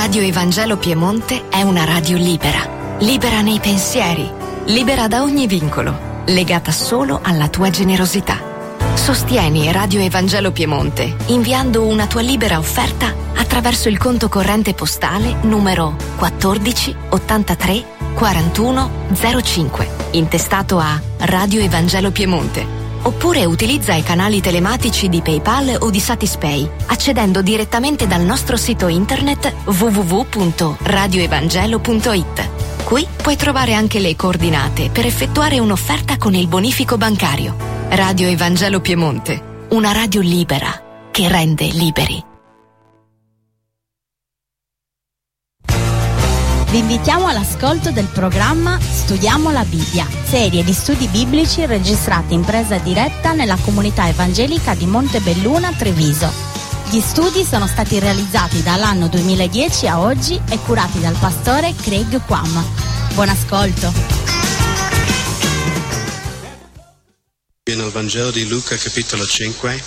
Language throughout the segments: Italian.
Radio Evangelo Piemonte è una radio libera, libera nei pensieri, libera da ogni vincolo, legata solo alla tua generosità. Sostieni Radio Evangelo Piemonte inviando una tua libera offerta attraverso il conto corrente postale numero 14 83 41 05, intestato a Radio Evangelo Piemonte. Oppure utilizza i canali telematici di PayPal o di Satispay, accedendo direttamente dal nostro sito internet www.radioevangelo.it. Qui puoi trovare anche le coordinate per effettuare un'offerta con il bonifico bancario. Radio Evangelo Piemonte, una radio libera che rende liberi. Vi invitiamo all'ascolto del programma Studiamo la Bibbia, serie di studi biblici registrati in presa diretta nella comunità evangelica di Montebelluna, Treviso. Gli studi sono stati realizzati dall'anno 2010 a oggi e curati dal pastore Craig Quam. Buon ascolto. Nel Vangelo di Luca, capitolo 5.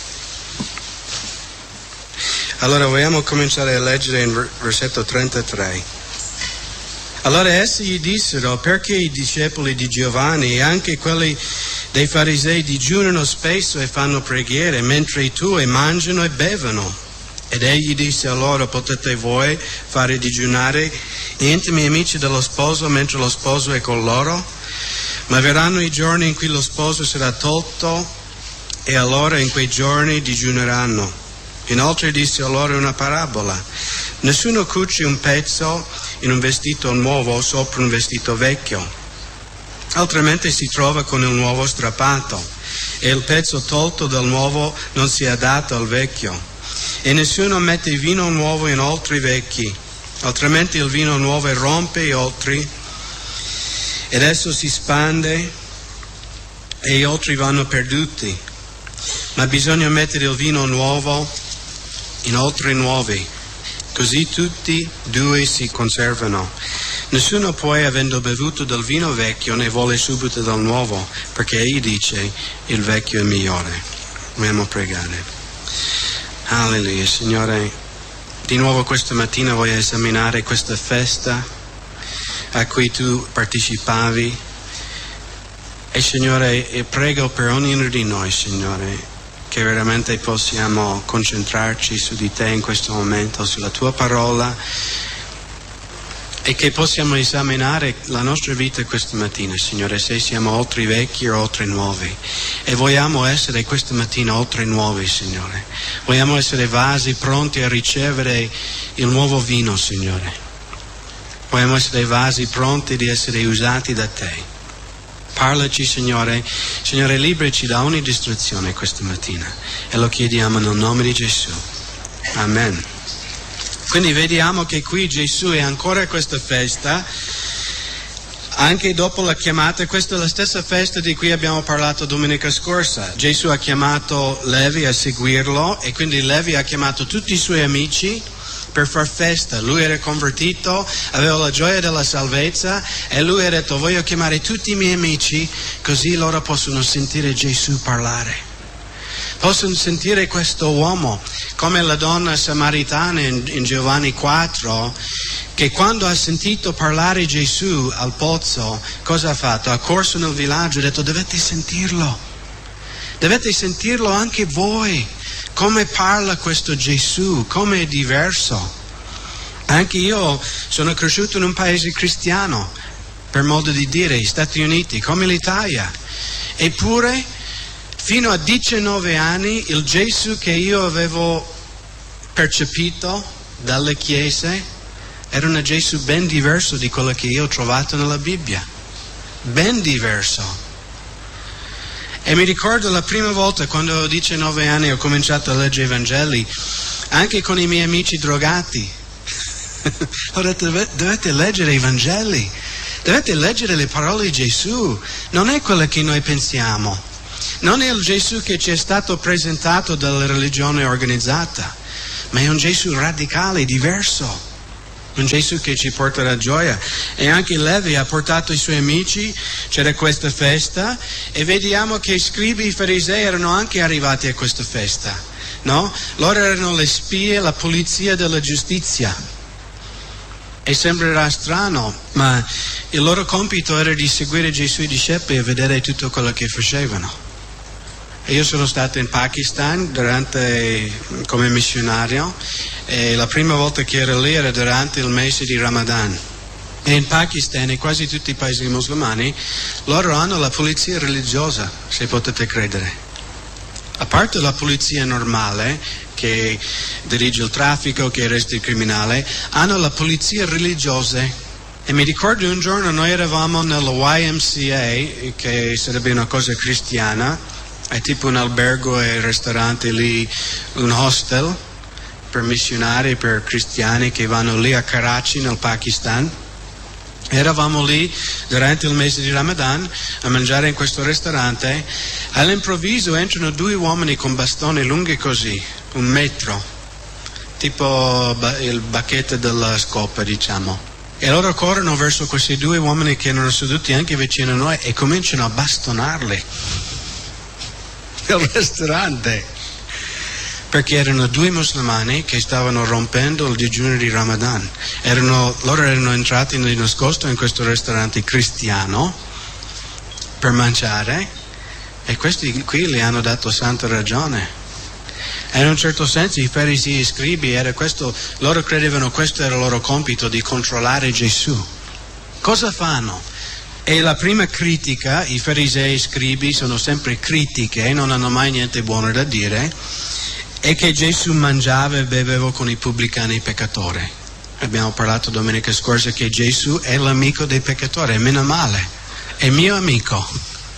Allora vogliamo cominciare a leggere in versetto 33. Allora essi gli dissero: perché i discepoli di Giovanni e anche quelli dei farisei digiunano spesso e fanno preghiere, mentre i tuoi mangiano e bevono? Ed egli disse a loro: potete voi fare digiunare gli intimi amici dello sposo mentre lo sposo è con loro? Ma verranno i giorni in cui lo sposo sarà tolto e allora in quei giorni digiuneranno. Inoltre disse a loro una parabola: nessuno cuce un pezzo in un vestito nuovo sopra un vestito vecchio, altrimenti si trova con il nuovo strappato e il pezzo tolto dal nuovo non si adatta al vecchio. E nessuno mette vino nuovo in oltri vecchi, altrimenti il vino nuovo rompe gli oltri ed esso si spande e gli oltri vanno perduti. Ma bisogna mettere il vino nuovo in oltri nuovi, così tutti due si conservano. Nessuno poi, avendo bevuto del vino vecchio, ne vuole subito del nuovo, perché egli dice: il vecchio è migliore. Vogliamo pregare. Alleluia. Signore, di nuovo questa mattina voglio esaminare questa festa a cui tu partecipavi. E Signore, prego per ognuno di noi, Signore, che veramente possiamo concentrarci su di te in questo momento, sulla tua parola, e che possiamo esaminare la nostra vita questa mattina, Signore, se siamo oltre vecchi o oltre nuovi. E vogliamo essere questa mattina oltre nuovi, Signore. Vogliamo essere vasi pronti a ricevere il nuovo vino, Signore. Vogliamo essere vasi pronti di essere usati da te. Parlaci, Signore. Signore, liberaci da ogni distrazione questa mattina. E lo chiediamo nel nome di Gesù. Amen. Quindi vediamo che qui Gesù è ancora a questa festa, anche dopo la chiamata. Questa è la stessa festa di cui abbiamo parlato domenica scorsa. Gesù ha chiamato Levi a seguirlo e quindi Levi ha chiamato tutti i suoi amici per far festa. Lui era convertito, aveva la gioia della salvezza e lui ha detto: voglio chiamare tutti i miei amici così loro possono sentire Gesù parlare, possono sentire questo uomo, come la donna samaritana in Giovanni 4, che quando ha sentito parlare Gesù al pozzo, cosa ha fatto? Ha corso nel villaggio e ha detto: dovete sentirlo anche voi. Come parla questo Gesù, come è diverso. Anche io sono cresciuto in un paese cristiano, per modo di dire, gli Stati Uniti, come l'Italia. Eppure, fino a 19 anni, il Gesù che io avevo percepito dalle chiese era un Gesù ben diverso di quello che io ho trovato nella Bibbia. Ben diverso. E mi ricordo la prima volta, quando avevo 19 anni, ho cominciato a leggere i Vangeli, anche con i miei amici drogati. Ho detto: dovete leggere i Vangeli, dovete leggere le parole di Gesù. Non è quello che noi pensiamo, non è il Gesù che ci è stato presentato dalla religione organizzata, ma è un Gesù radicale, diverso. Un Gesù che ci porterà gioia. E anche Levi ha portato i suoi amici, c'era questa festa, e vediamo che i scribi e i farisei erano anche arrivati a questa festa, no? Loro erano le spie, la polizia della giustizia. E sembrerà strano, ma il loro compito era di seguire Gesù e i discepoli e vedere tutto quello che facevano. E io sono stato in Pakistan come missionario e la prima volta che ero lì era durante il mese di Ramadan. E in Pakistan e quasi tutti i paesi musulmani loro hanno la polizia religiosa, se potete credere. A parte la polizia normale che dirige il traffico, che arresta il criminale, hanno la polizia religiosa. E mi ricordo un giorno noi eravamo nella YMCA, che sarebbe una cosa cristiana, è tipo un albergo e ristorante lì, un hostel per missionari, per cristiani che vanno lì a Karachi nel Pakistan. Eravamo lì durante il mese di Ramadan a mangiare in questo ristorante. All'improvviso entrano due uomini con bastoni lunghi così, 1 metro, tipo il bacchetto della scopa, diciamo. E loro corrono verso questi due uomini che erano seduti anche vicino a noi e cominciano a bastonarli nel ristorante. Perché erano 2 musulmani che stavano rompendo il digiuno di Ramadan. Loro erano entrati di nascosto in questo ristorante cristiano per mangiare e questi qui le hanno dato santa ragione. E in un certo senso i farisei e scribi loro credevano questo era il loro compito, di controllare Gesù. Cosa fanno? E la prima critica, i farisei e scribi sono sempre critiche, non hanno mai niente buono da dire, è che Gesù mangiava e beveva con i pubblicani e i peccatori. Abbiamo parlato domenica scorsa che Gesù è l'amico dei peccatori, meno male, è mio amico.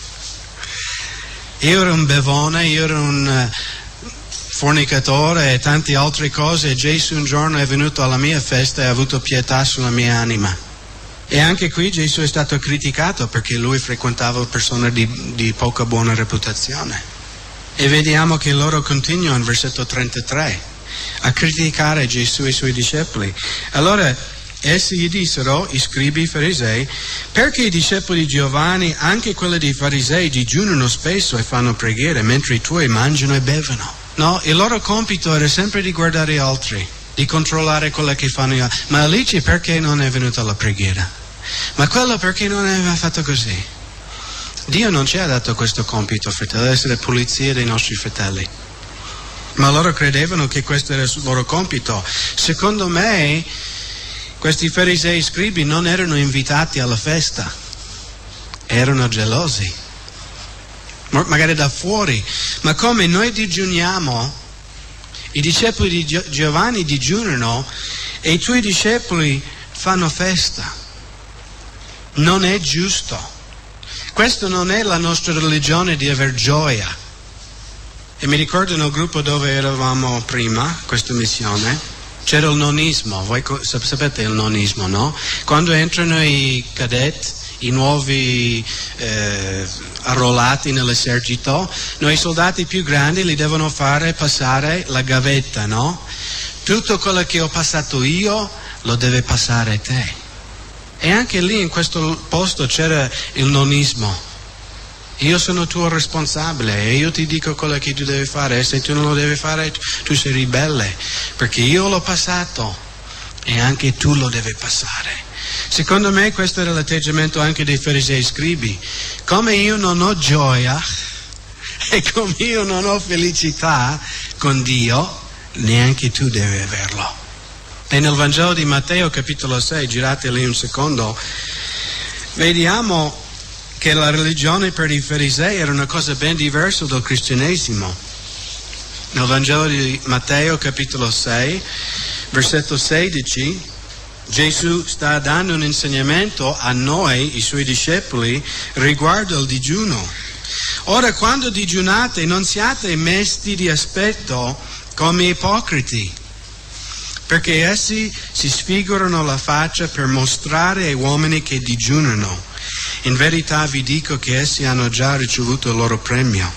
Io ero un bevone, io ero un fornicatore e tante altre cose e Gesù un giorno è venuto alla mia festa e ha avuto pietà sulla mia anima. E anche qui Gesù è stato criticato perché lui frequentava persone di poca buona reputazione. E vediamo che loro continuano, versetto 33, a criticare Gesù e i suoi discepoli. Allora essi gli dissero, i scribi, i farisei, perché i discepoli di Giovanni, anche quelli dei farisei, digiunano spesso e fanno preghiere, mentre i tuoi mangiano e bevono? No, il loro compito era sempre di guardare altri, di controllare quello che fanno. Ma Alice perché non è venuta alla preghiera? Ma quello perché non aveva fatto così? Dio non ci ha dato questo compito, fratelli, essere polizia dei nostri fratelli. Ma loro credevano che questo era il loro compito. Secondo me, questi farisei e scribi non erano invitati alla festa, erano gelosi. Magari da fuori. Ma come noi digiuniamo, i discepoli di Giovanni digiunano e i tuoi discepoli fanno festa. Non è giusto. Questo non è la nostra religione di aver gioia. E mi ricordo nel gruppo dove eravamo prima, questa missione, c'era il nonismo. Voi sapete il nonismo, no? Quando entrano i cadetti, i nuovi arruolati nell'esercito, noi soldati più grandi li devono fare passare la gavetta, no? Tutto quello che ho passato io lo deve passare te. E anche lì in questo posto c'era il nonismo. Io sono tuo responsabile e io ti dico quello che tu devi fare e se tu non lo devi fare tu sei ribelle perché io l'ho passato e anche tu lo devi passare. Secondo me questo era l'atteggiamento anche dei farisei e scribi. Come io non ho gioia e come io non ho felicità con Dio, neanche tu devi averlo. E nel Vangelo di Matteo capitolo 6, girate lì un secondo, vediamo che la religione per i farisei era una cosa ben diversa dal cristianesimo. Nel Vangelo di Matteo capitolo 6, versetto 16, Gesù sta dando un insegnamento a noi, i suoi discepoli, riguardo al digiuno. Ora quando digiunate non siate mesti di aspetto come ipocriti, perché essi si sfigurano la faccia per mostrare ai uomini che digiunano. In verità vi dico che essi hanno già ricevuto il loro premio.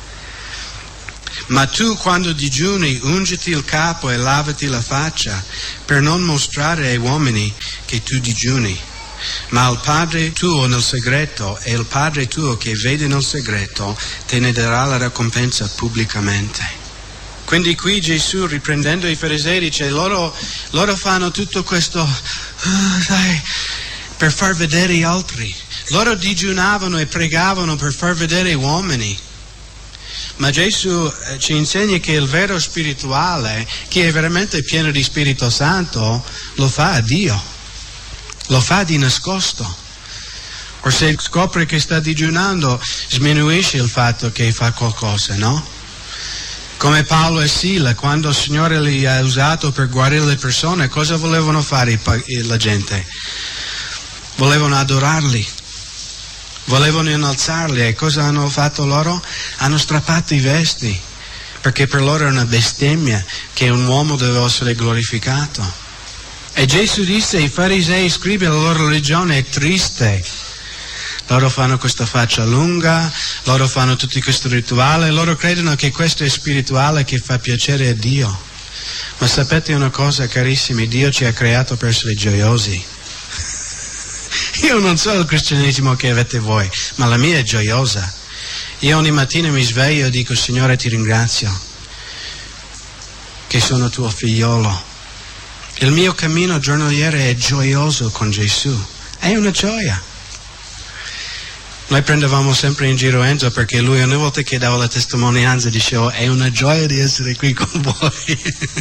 Ma tu quando digiuni ungiti il capo e lavati la faccia per non mostrare ai uomini che tu digiuni, ma al Padre tuo nel segreto, e il Padre tuo che vede nel segreto te ne darà la ricompensa pubblicamente. Quindi qui Gesù, riprendendo i farisei, dice loro fanno tutto questo sai, per far vedere gli altri. Loro digiunavano e pregavano per far vedere gli uomini. Ma Gesù ci insegna che il vero spirituale, chi è veramente pieno di Spirito Santo, lo fa a Dio, lo fa di nascosto. O se scopre che sta digiunando, sminuisce il fatto che fa qualcosa, no? Come Paolo e Sila, quando il Signore li ha usato per guarire le persone, cosa volevano fare la gente? Volevano adorarli, volevano innalzarli, e cosa hanno fatto loro? Hanno strappato i vesti, perché per loro era una bestemmia che un uomo doveva essere glorificato. E Gesù disse: i farisei, scribi, la loro religione è triste. Loro fanno questa faccia lunga, loro fanno tutti questo rituale, loro credono che questo è spirituale, che fa piacere a Dio. Ma sapete una cosa, carissimi? Dio ci ha creato per essere gioiosi. Io non so il cristianesimo che avete voi, ma la mia è gioiosa. Io ogni mattina mi sveglio e dico: Signore, ti ringrazio che sono tuo figliolo. Il mio cammino giornaliero è gioioso con Gesù, è una gioia. Noi prendevamo sempre in giro Enzo, perché lui ogni volta che dava la testimonianza diceva: è una gioia di essere qui con voi.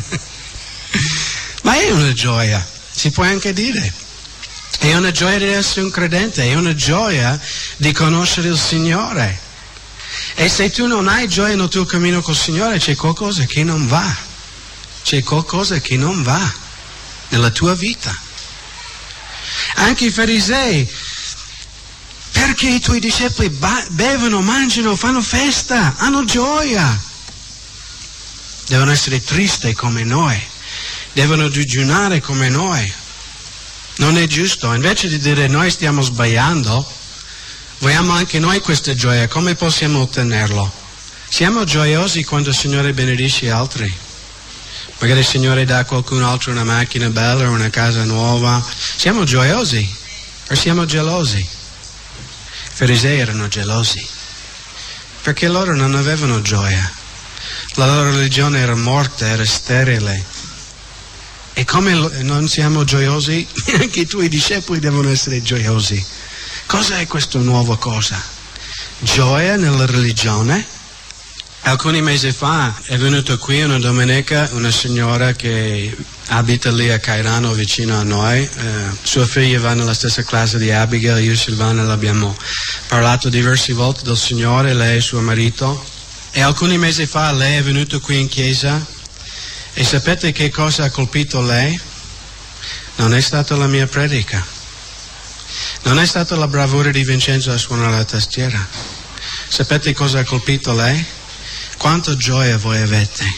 Ma è una gioia, si può anche dire. È una gioia di essere un credente, è una gioia di conoscere il Signore. E se tu non hai gioia nel tuo cammino col Signore, c'è qualcosa che non va. C'è qualcosa che non va nella tua vita. Anche i farisei, perché i tuoi discepoli bevono, mangiano, fanno festa, hanno gioia? Devono essere tristi come noi, devono digiunare come noi. Non è giusto. Invece di dire noi stiamo sbagliando, vogliamo anche noi questa gioia. Come possiamo ottenerlo? Siamo gioiosi quando il Signore benedice altri. Magari il Signore dà a qualcun altro una macchina bella, una casa nuova. Siamo gioiosi o siamo gelosi? I farisei erano gelosi perché loro non avevano gioia. La loro religione era morta, era sterile. E come non siamo gioiosi, anche i tuoi discepoli devono essere gioiosi. Cosa è questa nuova cosa? Gioia nella religione. Alcuni mesi fa è venuta qui una domenica una signora che abita lì a Cairano vicino a noi. Sua figlia va nella stessa classe di Abigail, io e Silvana l'abbiamo parlato diverse volte del Signore, lei e suo marito. E alcuni mesi fa lei è venuta qui in chiesa. E sapete che cosa ha colpito lei? Non è stata la mia predica, non è stata la bravura di Vincenzo a suonare la tastiera. Sapete cosa ha colpito lei? Quanta gioia voi avete.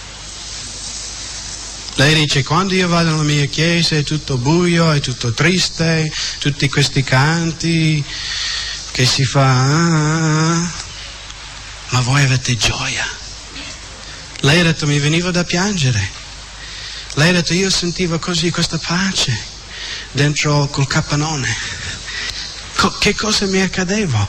Lei dice: quando io vado nella mia chiesa è tutto buio, è tutto triste, tutti questi canti che si fa, ma voi avete gioia. Lei ha detto: mi veniva da piangere. Lei ha detto: io sentivo così questa pace dentro col capannone. Che cosa mi accadeva?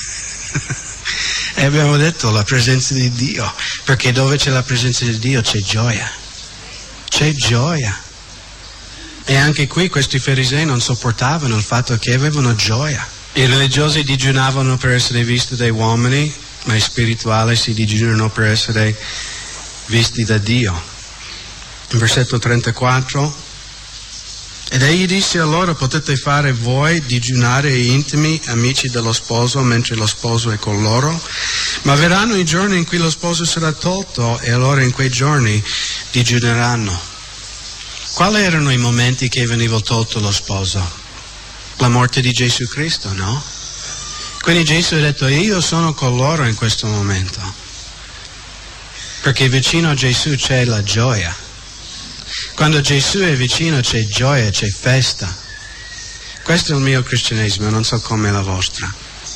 E abbiamo detto: la presenza di Dio, perché dove c'è la presenza di Dio c'è gioia. C'è gioia. E anche qui questi farisei non sopportavano il fatto che avevano gioia. I religiosi digiunavano per essere visti dai uomini, ma i spirituali si digiunano per essere visti da Dio. In versetto 34: ed egli disse a loro: potete fare voi digiunare gli intimi amici dello sposo mentre lo sposo è con loro, ma verranno i giorni in cui lo sposo sarà tolto e allora in quei giorni digiuneranno. Quali erano i momenti che veniva tolto lo sposo? La morte di Gesù Cristo, no? Quindi Gesù ha detto: io sono con loro in questo momento. Perché vicino a Gesù c'è la gioia. Quando Gesù è vicino c'è gioia, c'è festa. Questo è il mio cristianesimo, non so com'è la vostra.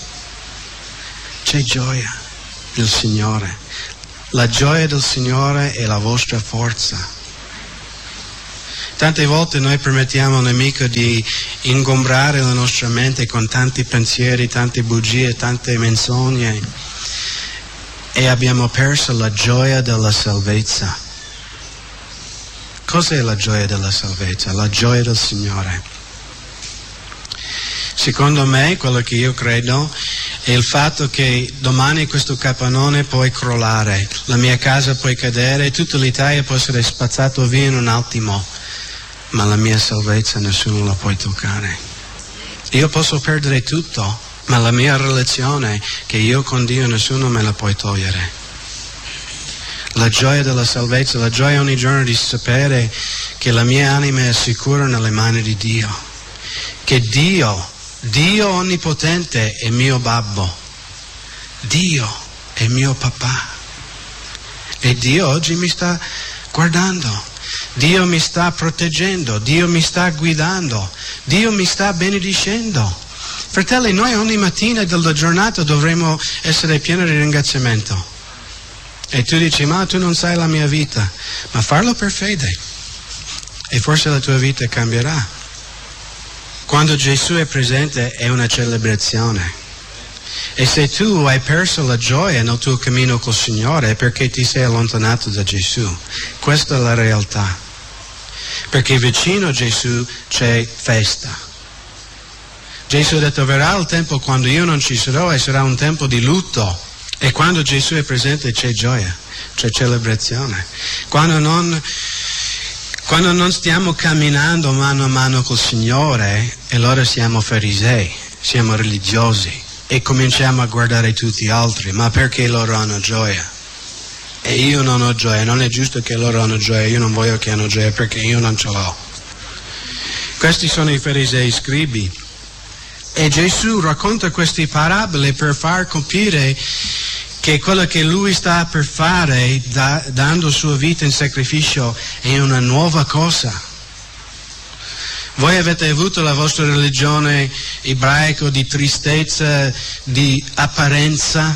C'è gioia nel Signore. La gioia del Signore è la vostra forza. Tante volte noi permettiamo al nemico di ingombrare la nostra mente con tanti pensieri, tante bugie, tante menzogne. E abbiamo perso la gioia della salvezza. Cos'è la gioia della salvezza? La gioia del Signore. Secondo me, quello che io credo è il fatto che domani questo capannone può crollare, la mia casa può cadere, tutta l'Italia può essere spazzato via in un attimo, ma la mia salvezza nessuno la può toccare. Io posso perdere tutto, ma la mia relazione che io con Dio nessuno me la può togliere. La gioia della salvezza, la gioia ogni giorno di sapere che la mia anima è sicura nelle mani di Dio, che Dio onnipotente è mio babbo, Dio è mio papà e Dio oggi mi sta guardando, Dio mi sta proteggendo, Dio mi sta guidando, Dio mi sta benedicendo. Fratelli, noi ogni mattina della giornata dovremo essere pieni di ringraziamento. E tu dici, ma tu non sai la mia vita, ma farlo per fede e forse la tua vita cambierà. Quando Gesù è presente è una celebrazione. E se tu hai perso la gioia nel tuo cammino col Signore è perché ti sei allontanato da Gesù. Questa è la realtà. Perché vicino a Gesù c'è festa. Gesù ha detto, verrà il tempo quando io non ci sarò e sarà un tempo di lutto. E quando Gesù è presente c'è gioia, c'è celebrazione. Quando non stiamo camminando mano a mano col Signore, allora siamo farisei, siamo religiosi e cominciamo a guardare tutti gli altri, ma perché loro hanno gioia? E io non ho gioia, non è giusto che loro hanno gioia, io non voglio che hanno gioia perché io non ce l'ho. Questi sono i farisei scribi. E Gesù racconta queste parabole per far capire che quello che lui sta per fare, dando sua vita in sacrificio, è una nuova cosa. Voi avete avuto la vostra religione ebraica di tristezza, di apparenza,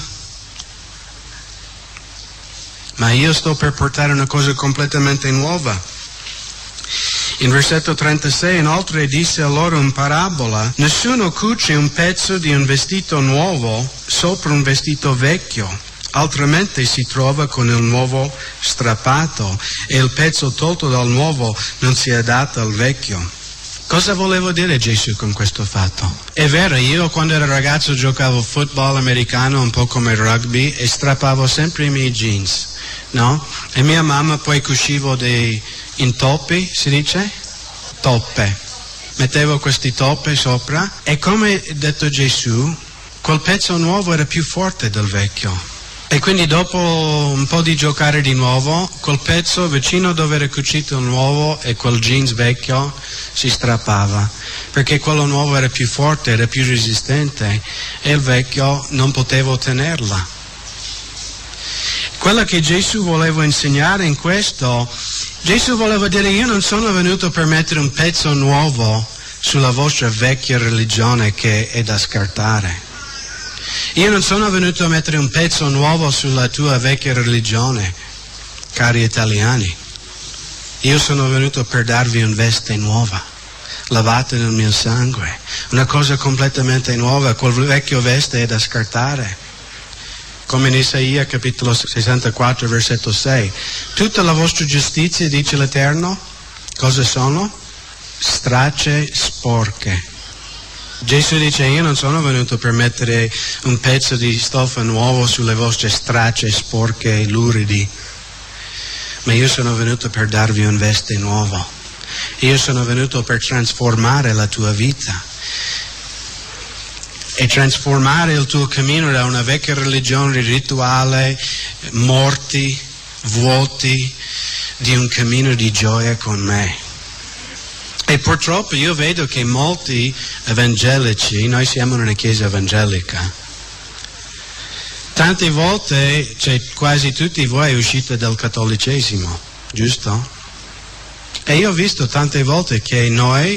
ma io sto per portare una cosa completamente nuova. In versetto 36 inoltre disse a loro in parabola: nessuno cuce un pezzo di un vestito nuovo sopra un vestito vecchio, altrimenti si trova con il nuovo strappato e il pezzo tolto dal nuovo non si adatta al vecchio. Cosa volevo dire Gesù con questo fatto? È vero, io quando ero ragazzo giocavo football americano un po' come rugby e strappavo sempre i miei jeans, no? E mia mamma poi cucivo dei intoppi, si dice? Toppe. Mettevo questi toppe sopra e come ha detto Gesù, quel pezzo nuovo era più forte del vecchio. E quindi dopo un po' di giocare di nuovo, quel pezzo vicino dove era cucito il nuovo e quel jeans vecchio si strappava, perché quello nuovo era più forte, era più resistente e il vecchio non potevo tenerla. Quello che Gesù voleva insegnare in questo, Gesù voleva dire: io non sono venuto per mettere un pezzo nuovo sulla vostra vecchia religione che è da scartare. Io non sono venuto a mettere un pezzo nuovo sulla tua vecchia religione, cari italiani. Io sono venuto per darvi un veste nuova, lavata nel mio sangue, una cosa completamente nuova. Quel vecchio veste è da scartare. Come in Isaia capitolo 64 versetto 6, tutta la vostra giustizia, dice l'Eterno, cosa sono? Stracce sporche. Gesù dice: io non sono venuto per mettere un pezzo di stoffa nuovo sulle vostre stracce sporche e luridi, ma io sono venuto per darvi un veste nuovo. Io sono venuto per trasformare la tua vita e trasformare il tuo cammino da una vecchia religione rituale, morti, vuoti, di un cammino di gioia con me. E purtroppo io vedo che molti evangelici, noi siamo una chiesa evangelica, tante volte, cioè quasi tutti voi uscite dal cattolicesimo, giusto? E io ho visto tante volte che noi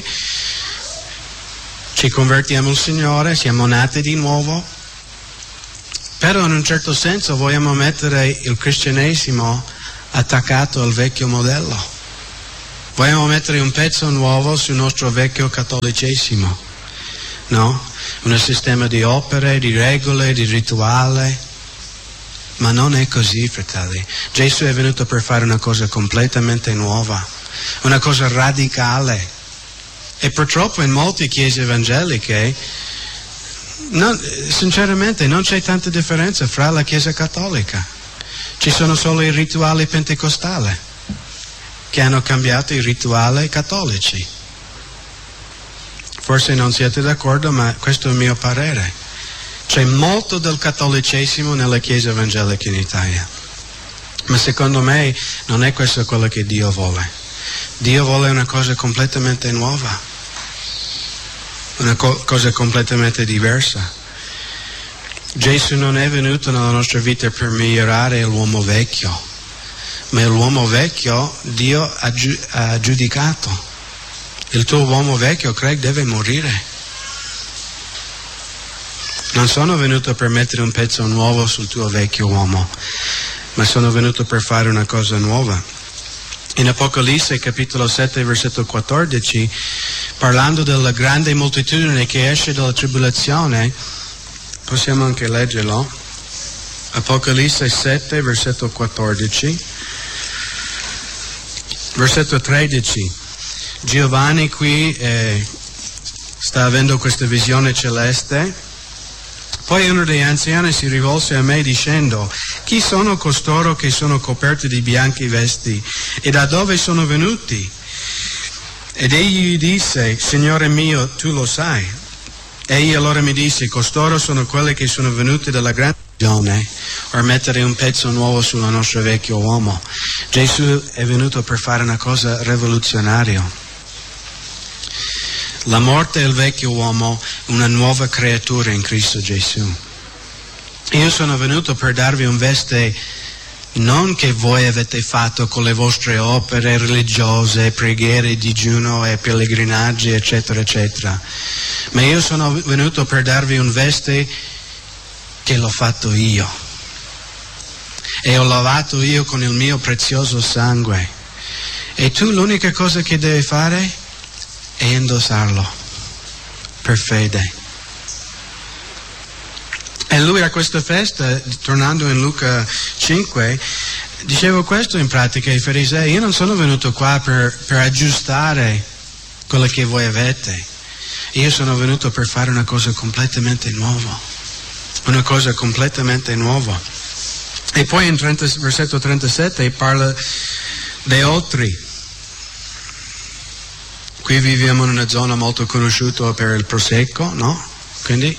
ci convertiamo al Signore, siamo nati di nuovo, però in un certo senso vogliamo mettere il cristianesimo attaccato al vecchio modello. Vogliamo mettere un pezzo nuovo sul nostro vecchio cattolicesimo, no? Un sistema di opere, di regole, di rituale. Ma non è così, fratelli. Gesù è venuto per fare una cosa completamente nuova. una cosa radicale. E purtroppo in molte chiese evangeliche sinceramente non c'è tanta differenza fra la Chiesa cattolica. Ci sono solo i rituali pentecostali che hanno cambiato i rituali cattolici. Forse non siete d'accordo, ma questo è il mio parere. C'è molto del cattolicesimo nella Chiesa evangelica in Italia, ma secondo me non è questo quello che Dio vuole. Dio vuole una cosa completamente nuova, una cosa completamente diversa. Gesù non è venuto nella nostra vita per migliorare l'uomo vecchio, ma l'uomo vecchio Dio ha giudicato. Il tuo uomo vecchio, Craig, deve morire. Non sono venuto per mettere un pezzo nuovo sul tuo vecchio uomo, ma sono venuto per fare una cosa nuova. In Apocalisse capitolo 7 versetto 14, parlando della grande moltitudine che esce dalla tribolazione, possiamo anche leggerlo. Apocalisse 7 versetto 14, versetto 13. Giovanni qui sta avendo questa visione celeste. Poi uno degli anziani si rivolse a me dicendo: chi sono costoro che sono coperti di bianchi vesti e da dove sono venuti? Ed egli gli disse: Signore mio, tu lo sai. Egli allora mi disse: costoro sono quelli che sono venuti dalla grande visione per mettere un pezzo nuovo sul nostro vecchio uomo. Gesù è venuto per fare una cosa rivoluzionaria. La morte del vecchio uomo, una nuova creatura in Cristo Gesù. Io sono venuto per darvi un veste non che voi avete fatto con le vostre opere religiose, preghiere, digiuno e pellegrinaggi, eccetera, eccetera. Ma io sono venuto per darvi un veste che l'ho fatto io. E ho lavato io con il mio prezioso sangue. E tu l'unica cosa che devi fare è indossarlo per fede. E lui a questa festa, tornando in Luca 5, dicevo questo in pratica ai farisei: io non sono venuto qua per aggiustare quello che voi avete, io sono venuto per fare una cosa completamente nuova, una cosa completamente nuova. E poi in versetto 37 parla dei altri. Qui viviamo in una zona molto conosciuta per il prosecco, no? Quindi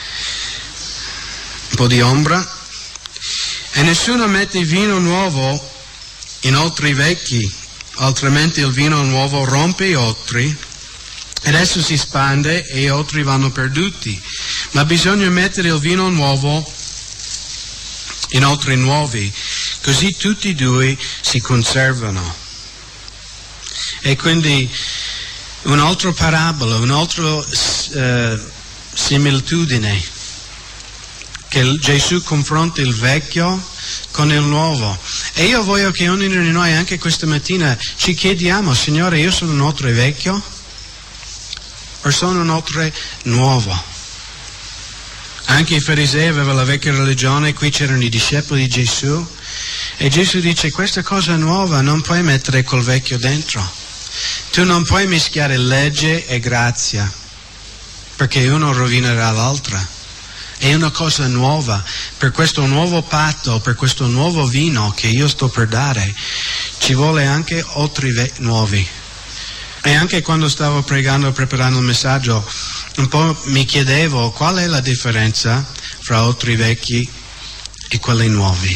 un po' di ombra. E nessuno mette vino nuovo in otri vecchi, altrimenti il vino nuovo rompe gli otri ed esso si spande e gli otri vanno perduti. Ma bisogna mettere il vino nuovo in otri nuovi, così tutti e due si conservano. E quindi un'altra parabola, un'altra similitudine, che Gesù confronta il vecchio con il nuovo. E io voglio che ognuno di noi anche questa mattina ci chiediamo: Signore, io sono un altro vecchio o sono un altro nuovo? Anche i farisei avevano la vecchia religione, qui c'erano i discepoli di Gesù, e Gesù dice: questa cosa nuova non puoi mettere col vecchio dentro. Tu non puoi mischiare legge e grazia, perché uno rovinerà l'altra. È una cosa nuova. Per questo nuovo patto, per questo nuovo vino che io sto per dare, ci vuole anche altri nuovi. E anche quando stavo pregando, preparando il messaggio, un po' mi chiedevo qual è la differenza fra altri vecchi e quelli nuovi.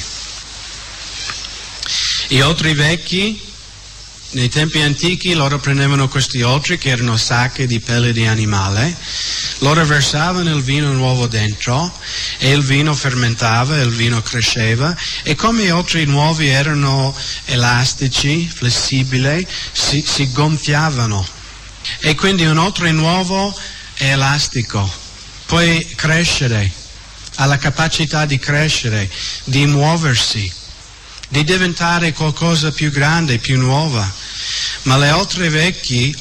Gli altri vecchi, nei tempi antichi, loro prendevano questi oltri che erano sacche di pelle di animale, loro versavano il vino nuovo dentro e il vino fermentava, il vino cresceva, e come gli oltri nuovi erano elastici, flessibili, si gonfiavano. E quindi un oltre nuovo è elastico, può crescere, ha la capacità di crescere, di muoversi, di diventare qualcosa più grande, più nuova. Ma le altre vecchi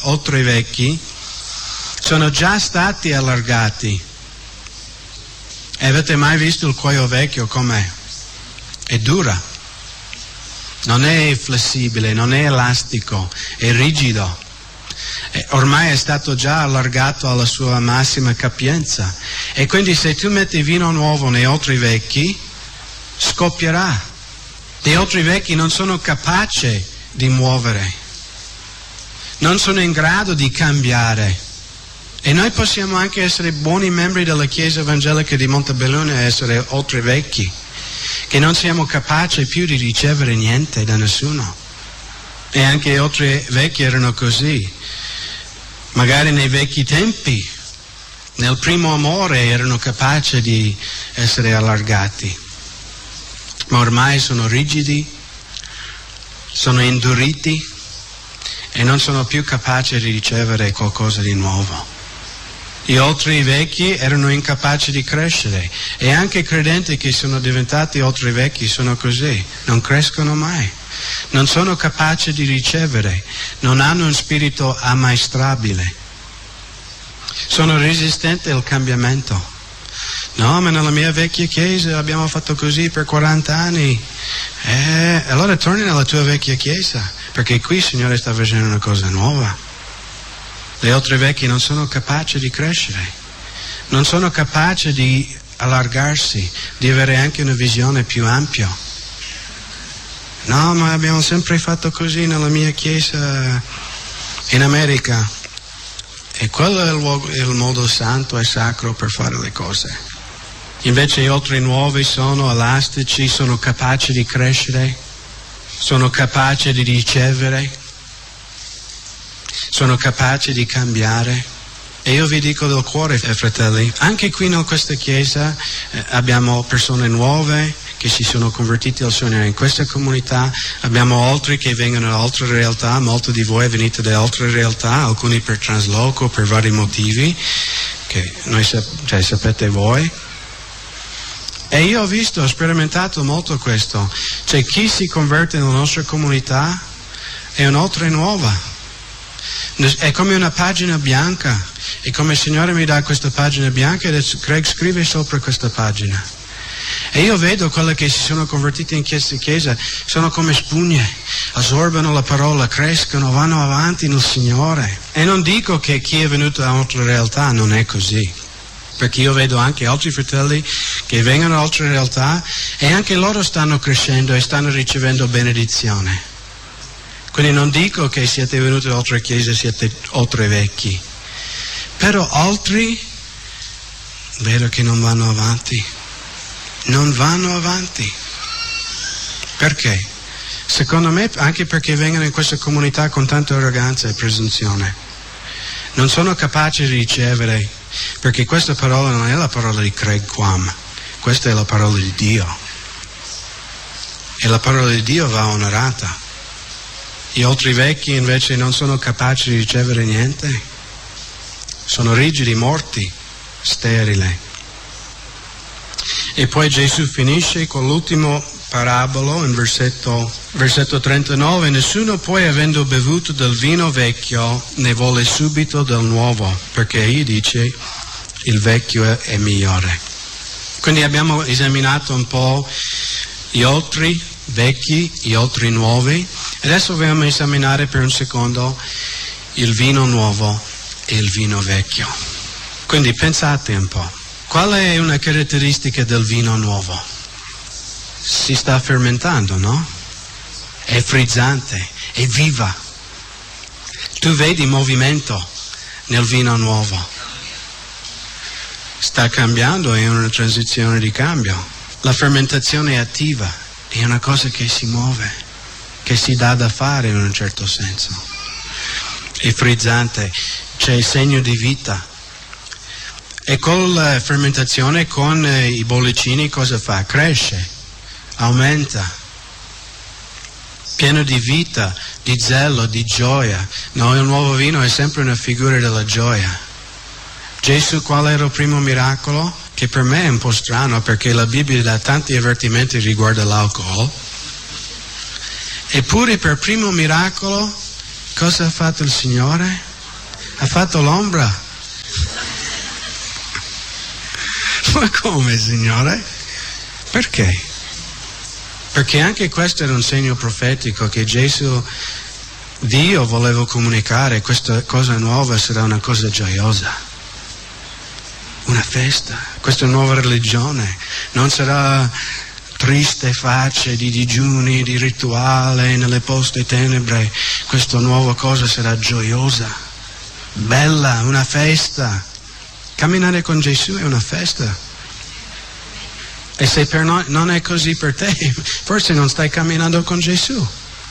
sono già stati allargati. E avete mai visto il cuoio vecchio com'è? È dura. non è flessibile, non è elastico, è rigido. Ormai è stato già allargato alla sua massima capienza. E quindi se tu metti vino nuovo nei otri vecchi, scoppierà. Gli otri vecchi non sono capaci di muovere, non sono in grado di cambiare. E noi possiamo anche essere buoni membri della Chiesa Evangelica di Montebelluna e essere otri vecchi, che non siamo capaci più di ricevere niente da nessuno. E anche gli altri vecchi erano così. Magari nei vecchi tempi, nel primo amore, erano capaci di essere allargati. Ma ormai sono rigidi, sono induriti e non sono più capaci di ricevere qualcosa di nuovo. Gli altri vecchi erano incapaci di crescere e anche i credenti che sono diventati altri vecchi sono così, non crescono mai, non sono capaci di ricevere, non hanno un spirito ammaestrabile, sono resistenti al cambiamento. No, ma nella mia vecchia chiesa abbiamo fatto così per 40 anni. Allora torni nella tua vecchia chiesa, perché qui il Signore sta facendo una cosa nuova. Gli altri vecchi non sono capaci di crescere, non sono capaci di allargarsi, di avere anche una visione più ampia. No, ma abbiamo sempre fatto così nella mia chiesa in America. E quello è il modo santo e sacro per fare le cose. Invece gli altri nuovi sono elastici, sono capaci di crescere, sono capaci di ricevere, sono capaci di cambiare. E io vi dico del cuore, fratelli, anche qui in questa chiesa abbiamo persone nuove che si sono convertiti al Signore in questa comunità, abbiamo altri che vengono da altre realtà, molti di voi venite da altre realtà, alcuni per trasloco, per vari motivi, che noi sapete voi. E io ho sperimentato molto questo, cioè chi si converte nella nostra comunità è un'altra nuova, è come una pagina bianca, è come il Signore mi dà questa pagina bianca e dice: Craig, scrivi sopra questa pagina. E io vedo quelli che si sono convertiti in questa chiesa, sono come spugne, assorbono la parola, crescono, vanno avanti nel Signore. E non dico che chi è venuto da altre realtà non è così, perché io vedo anche altri fratelli che vengono da altre realtà e anche loro stanno crescendo e stanno ricevendo benedizione. Quindi non dico che siete venuti da altre chiese, siete altri vecchi, però altri vedo che non vanno avanti. Non vanno avanti. Perché? Secondo me anche perché vengono in questa comunità con tanta arroganza e presunzione. Non sono capaci di ricevere, perché questa parola non è la parola di Craig Quam, questa è la parola di Dio. E la parola di Dio va onorata. Gli altri vecchi invece non sono capaci di ricevere niente. Sono rigidi, morti, sterili. E poi Gesù finisce con l'ultimo parabolo in versetto 39. Nessuno poi, avendo bevuto del vino vecchio, ne vuole subito del nuovo, perché egli dice il vecchio è migliore. Quindi abbiamo esaminato un po' gli altri vecchi, gli altri nuovi. Adesso vogliamo esaminare per un secondo il vino nuovo e il vino vecchio. Quindi pensate un po'. Qual è una caratteristica del vino nuovo? Si sta fermentando, no? È frizzante, è viva. Tu vedi movimento nel vino nuovo. Sta cambiando, è una transizione di cambio. La fermentazione è attiva, è una cosa che si muove, che si dà da fare in un certo senso. È frizzante, c'è il segno di vita. E con la fermentazione, con i bollicini, cosa fa? Cresce, aumenta, pieno di vita, di zelo, di gioia. No, il nuovo vino è sempre una figura della gioia. Gesù, qual era il primo miracolo? Che per me è un po' strano, perché la Bibbia dà tanti avvertimenti riguardo l'alcol. Eppure per primo miracolo, cosa ha fatto il Signore? Ha fatto l'ombra. Ma come, Signore? Perché? Perché anche questo era un segno profetico che Gesù, Dio voleva comunicare, questa cosa nuova sarà una cosa gioiosa, una festa. Questa nuova religione non sarà triste facce di digiuni, di rituale nelle poste tenebre. Questa nuova cosa sarà gioiosa, bella, una festa. Camminare con Gesù è una festa. E se per noi non è così per te, forse non stai camminando con Gesù.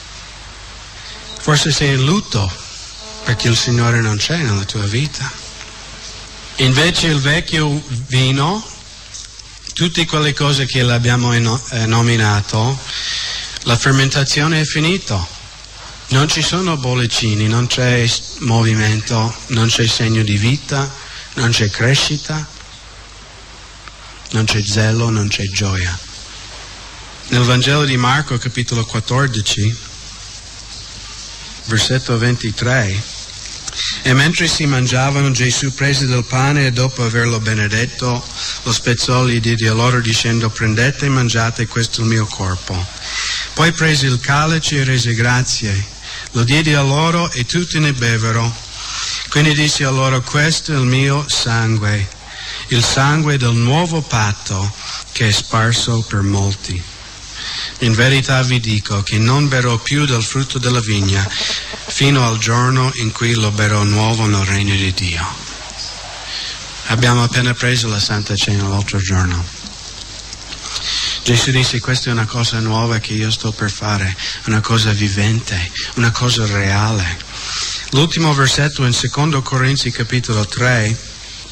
Forse sei in lutto perché il Signore non c'è nella tua vita. Invece il vecchio vino, tutte quelle cose che l'abbiamo nominato, la fermentazione è finita. Non ci sono bollicini, non c'è movimento, non c'è segno di vita, non c'è crescita. Non c'è zelo, non c'è gioia. Nel Vangelo di Marco, capitolo 14, versetto 23, e mentre si mangiavano, Gesù prese del pane e dopo averlo benedetto, lo spezzò e diede a loro dicendo: prendete e mangiate, questo è il mio corpo. Poi prese il calice e rese grazie, lo diede a loro e tutti ne bevvero. Quindi disse a loro: questo è il mio sangue, il sangue del nuovo patto che è sparso per molti. In verità vi dico che non berrò più del frutto della vigna fino al giorno in cui lo berrò nuovo nel regno di Dio. Abbiamo appena preso la Santa Cena l'altro giorno. Gesù disse: questa è una cosa nuova che io sto per fare, una cosa vivente, una cosa reale. L'ultimo versetto in 2 Corinzi capitolo 3,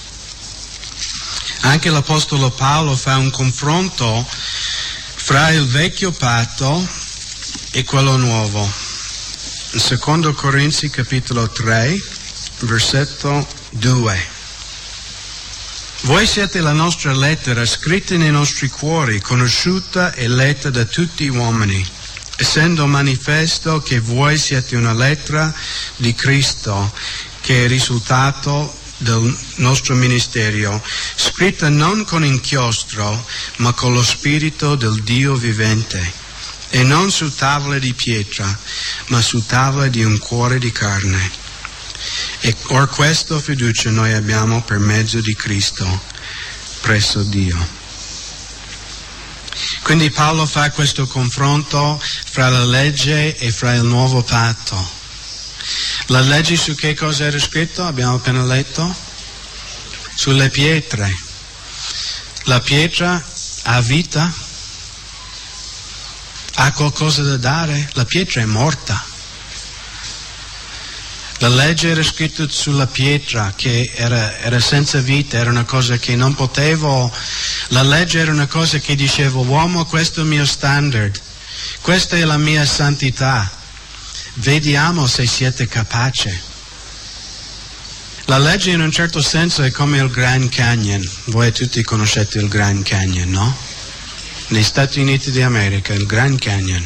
anche l'Apostolo Paolo fa un confronto fra il vecchio patto e quello nuovo. In 2 Corinzi capitolo 3, versetto 2. Voi siete la nostra lettera scritta nei nostri cuori, conosciuta e letta da tutti gli uomini, essendo manifesto che voi siete una lettera di Cristo, che è risultato del nostro ministero, scritta non con inchiostro, ma con lo Spirito del Dio vivente, e non su tavole di pietra, ma su tavole di un cuore di carne. E or questa fiducia noi abbiamo per mezzo di Cristo presso Dio. Quindi Paolo fa questo confronto fra la legge e fra il nuovo patto. La legge su che cosa era scritto? Abbiamo appena letto. Sulle pietre. La pietra ha vita? Ha qualcosa da dare? La pietra è morta. La legge era scritta sulla pietra che era senza vita, era una cosa che non potevo. La legge era una cosa che diceva: uomo, questo è il mio standard, questa è la mia santità. Vediamo se siete capaci. La legge in un certo senso è come il Grand Canyon. Voi tutti conoscete il Grand Canyon, no? Negli Stati Uniti d'America, il Grand Canyon.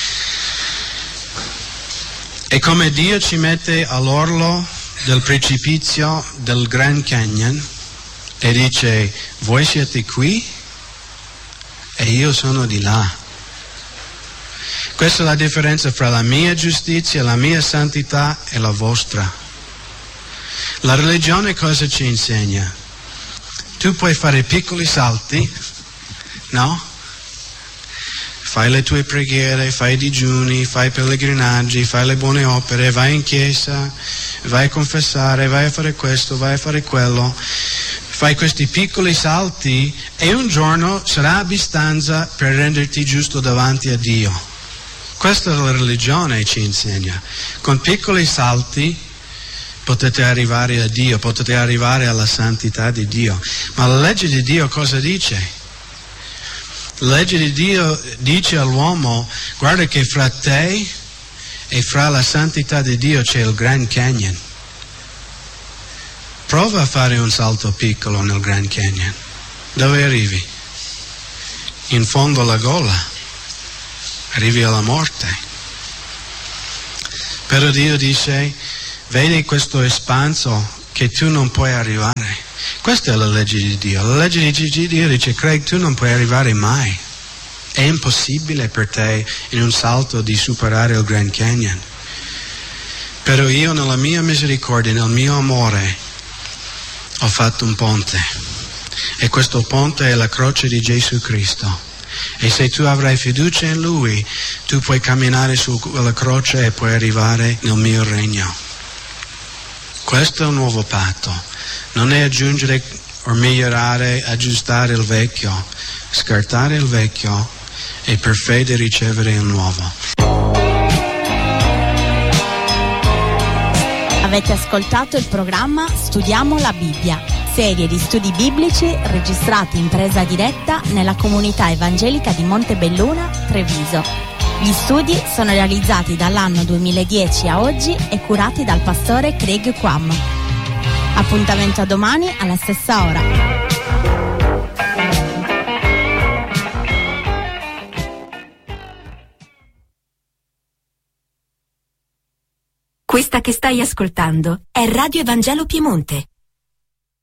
È come Dio ci mette all'orlo del precipizio del Grand Canyon e dice: voi siete qui e io sono di là. Questa è la differenza fra la mia giustizia, la mia santità e la vostra. La religione cosa ci insegna? Tu puoi fare piccoli salti, no? Fai le tue preghiere, fai i digiuni, fai i pellegrinaggi, fai le buone opere, vai in chiesa, vai a confessare, vai a fare questo, vai a fare quello. Fai questi piccoli salti e un giorno sarà abbastanza per renderti giusto davanti a Dio. Questa è la religione, ci insegna. Con piccoli salti potete arrivare a Dio, potete arrivare alla santità di Dio. Ma la legge di Dio cosa dice? La legge di Dio dice all'uomo: guarda che fra te e fra la santità di Dio c'è il Grand Canyon. Prova a fare un salto piccolo nel Grand Canyon. Dove arrivi? In fondo alla gola. Arrivi alla morte. Però Dio dice: vedi questo espanso che tu non puoi arrivare. Questa è la legge di Dio. La legge di Dio dice: Craig, tu non puoi arrivare mai. È impossibile per te in un salto di superare il Grand Canyon. Però io nella mia misericordia, nel mio amore, ho fatto un ponte. E questo ponte è la croce di Gesù Cristo. E se tu avrai fiducia in Lui, tu puoi camminare su quella croce e puoi arrivare nel mio regno. Questo è un nuovo patto. Non è aggiungere o migliorare, aggiustare il vecchio, scartare il vecchio e per fede ricevere il nuovo. Avete ascoltato il programma Studiamo la Bibbia, serie di studi biblici registrati in presa diretta nella comunità evangelica di Montebelluna, Treviso. Gli studi sono realizzati dall'anno 2010 a oggi e curati dal pastore Craig Quam. Appuntamento a domani alla stessa ora. Questa che stai ascoltando è Radio Evangelo Piemonte,